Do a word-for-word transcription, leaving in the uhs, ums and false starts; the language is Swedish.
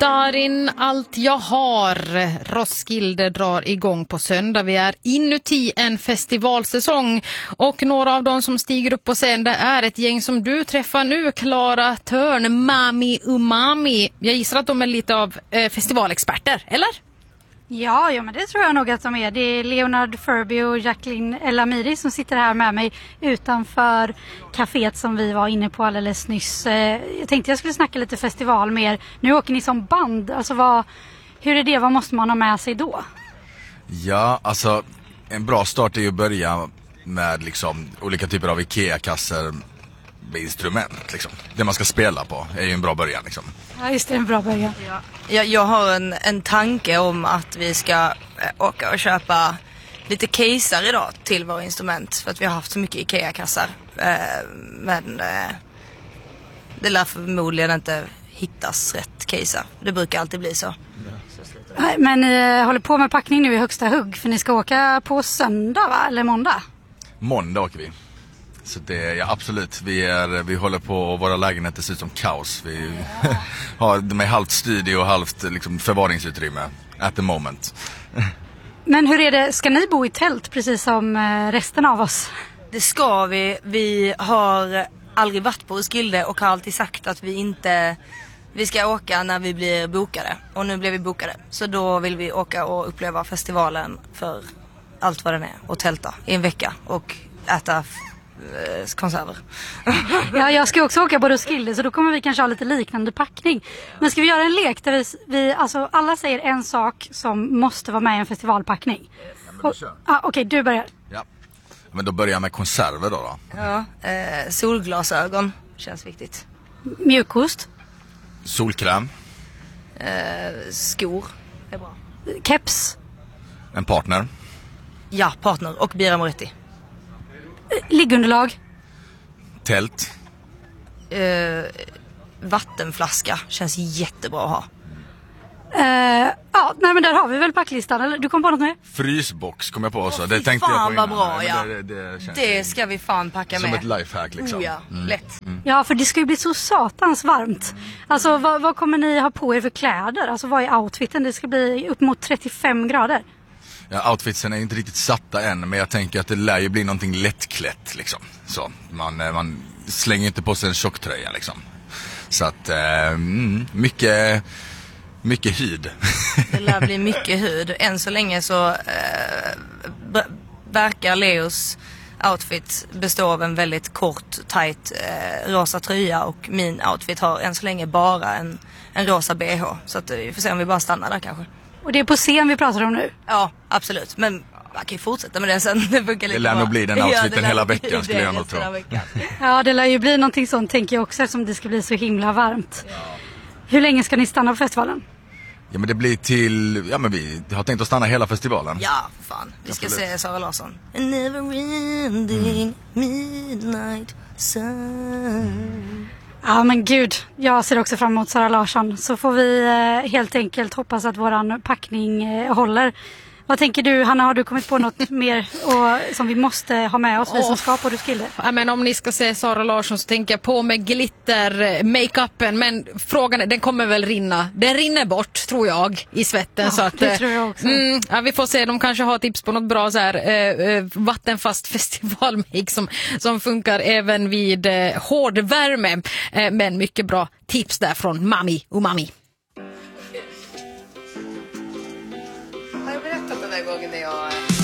Darin, allt jag har. Roskilde drar igång på söndag. Vi är inuti en festivalsäsong och några av dem som stiger upp på scen, det är ett gäng som du träffar nu, Klara Törn, Mami Umami. Jag gissar att de är lite av eh, festivalexperter, eller? Ja, ja, men det tror jag nog att de är. Det är Leonard Furby och Jacqueline Elamiri som sitter här med mig utanför kaféet som vi var inne på alldeles nyss. Jag tänkte jag skulle snacka lite festival med er. Nu åker ni som band. Alltså vad, hur är det? Vad måste man ha med sig då? Ja, alltså en bra start är ju att börja med liksom olika typer av Ikea-kassar med instrument liksom. Det man ska spela på är ju en bra början liksom. Ja, just det, en bra början. Ja. Jag, jag har en, en tanke om att vi ska åka och köpa lite caser idag till våra instrument. För att vi har haft så mycket Ikea-kassar. Eh, men eh, det lär förmodligen inte hittas rätt caser. Det brukar alltid bli så. Ja. Men ni håller på med packning nu i högsta hugg. För ni ska åka på söndag, va? Eller måndag? Måndag åker vi. Så det, ja absolut, vi, är, vi håller på och våra lägenheter ser ut som kaos. Vi har, de är halvt studio och halvt liksom, förvaringsutrymme at the moment. Men hur är det, ska ni bo i tält precis som resten av oss? Det ska vi. Vi har aldrig varit på Roskilde och har alltid sagt att vi inte vi ska åka när vi blir bokade. Och nu blev vi bokade. Så då vill vi åka och uppleva festivalen för allt vad den är och tälta i en vecka och äta konserver. Ja, jag ska också åka på Roskilde så då kommer vi kanske ha lite liknande packning. Men ska vi göra en lek där vi, vi alltså alla säger en sak som måste vara med i en festivalpackning? Ja, ah, okej, okay, du börjar. Ja. Men då börjar jag med konserver då då. Ja, eh, solglasögon känns viktigt. Mjukost. Solkräm. Eh, skor är bra. Keps. En partner. Ja, partner och Bira Moretti. Liggunderlag. Tält. Eh, vattenflaska känns jättebra att ha. Eh, ja, nej men där har vi väl packlistan. Eller, du kom på något mer? Frysbox kom jag på också. Åh, det tänkte jag på innan. Vad bra, Nej, ja. det, det, det, det ska vi fan packa som med. Som ett lifehack liksom. Oh, ja, mm. lätt. Mm. Ja, för det ska ju bli så satans varmt. Alltså vad, vad kommer ni ha på er för kläder? Alltså vad är outfiten? Det ska bli upp mot trettiofem grader. Ja, outfitsen är inte riktigt satta än, men jag tänker att det lär ju bli någonting lättklätt liksom. Så man, man slänger inte på sig en tjocktröja liksom. Så att eh, mycket mycket hud. Det lär bli mycket hud. Än så länge så eh, b- verkar Leos outfit bestå av en väldigt kort, tight eh, rosa tröja och min outfit har än så länge bara en, en rosa B H. Så att vi får se om vi bara stannar där kanske. Och det är på scen vi pratar om nu? Ja, absolut. Men man kan ju fortsätta med det sen. Det, det lär nog bli den outfiten ja, hela veckan skulle jag nog tro. Ja, det lär ju bli någonting sånt tänker jag också eftersom det ska bli så himla varmt. Ja. Hur länge ska ni stanna på festivalen? Ja men det blir till, ja men vi har tänkt att stanna hela festivalen. Ja, fan. Vi ska absolut. Se Sara Larsson. A never ending midnight sun. Ja men gud, jag ser också fram emot Sara Larsson. Så får vi eh, helt enkelt hoppas att våran packning eh, håller. Vad tänker du, Hanna, har du kommit på något mer och, som vi måste ha med oss, vi som ska på Roskilde? Ja, men om ni ska se Sara Larsson så tänker jag på med glitter, makeupen, men frågan är, den kommer väl rinna. Den rinner bort, tror jag, i svetten. Ja, så att, det tror jag också. Mm, ja, vi får se, de kanske har tips på något bra så här, eh, vattenfast festivalmake som, som funkar även vid eh, hård värme. Eh, men mycket bra tips där från Mami Umami. Har jag berättat den där gången när jag